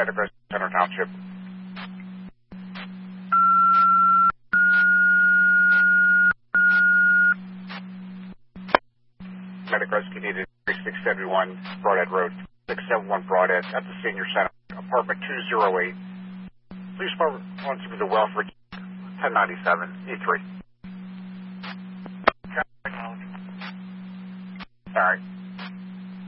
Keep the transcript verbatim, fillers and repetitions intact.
Medic Rescue Center Township. Medic Rescue needed six seventy-one Broadhead Road, six seventy-one Broadhead at the Senior Center, apartment two oh eight. Please respond to the Welford ten ninety-seven E three. All right.